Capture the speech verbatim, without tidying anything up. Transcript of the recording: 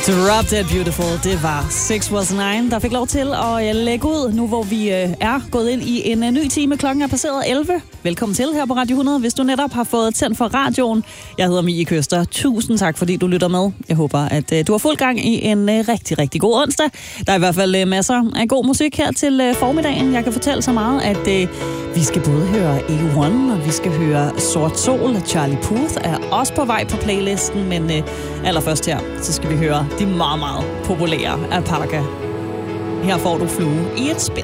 Drop Dead Beautiful, det var Six Was Nine, der fik lov til at lægge ud, nu hvor vi er gået ind i en ny time. Klokken er passeret elleve. Velkommen til her på Radio hundrede, hvis du netop har fået tændt for radioen. Jeg hedder Mie Køster. Tusind tak, fordi du lytter med. Jeg håber, at du har fuld gang i en rigtig, rigtig god onsdag. Der er i hvert fald masser af god musik her til formiddagen. Jeg kan fortælle så meget, at vi skal både høre A et, og vi skal høre Sort Sol. Charlie Puth er også på vej på playlisten, men allerførst her, så skal vi høre de meget, meget populære Alpaca. Her får du Flue i et spil.